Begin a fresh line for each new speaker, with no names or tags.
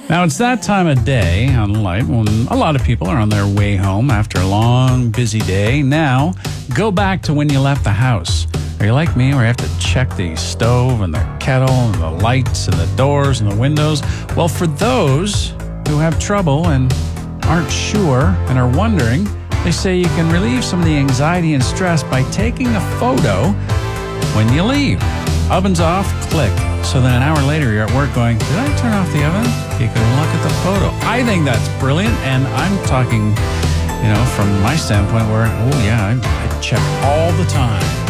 Now, it's that time of day on light when a lot of people are on their way home after a long, busy day. Now, go back to when you left the house. Are you like me where you have to check the stove and the kettle and the lights and the doors and the windows? Well, for those who have trouble and aren't sure and are wondering, they say you can relieve some of the anxiety and stress by taking a photo when you leave. Oven's off, click. So then an hour later, you're at work going, did I turn off the oven? You can look at the photo. I think that's brilliant, and I'm talking, from my standpoint where, I check all the time.